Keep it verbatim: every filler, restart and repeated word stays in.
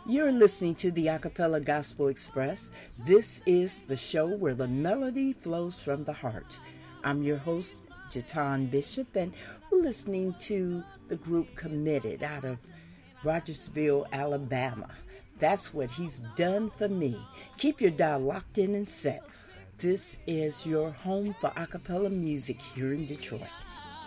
You're listening to the Acapella Gospel Express. This is the show where the melody flows from the heart. I'm your host, Jatan Bishop, and we're listening to the group Committed out of Rogersville, Alabama. That's what he's done for me. Keep your dial locked in and set. This is your home for acapella music here in Detroit.